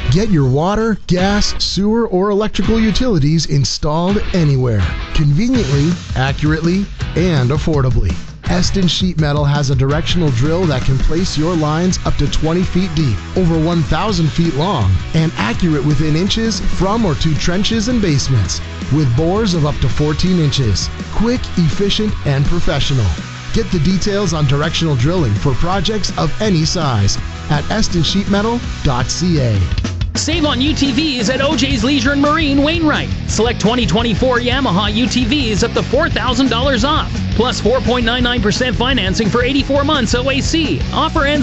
Get your water, gas, sewer, or electrical utilities installed anywhere, conveniently, accurately, and affordably. Eston Sheet Metal has a directional drill that can place your lines up to 20 feet deep, over 1,000 feet long, and accurate within inches from or to trenches and basements, with bores of up to 14 inches. Quick, efficient, and professional. Get the details on directional drilling for projects of any size at estonsheetmetal.ca. Save on UTVs at OJ's Leisure and Marine, Wainwright. Select 2024 Yamaha UTVs up to $4,000 off, plus 4.99% financing for 84 months OAC. Offer ends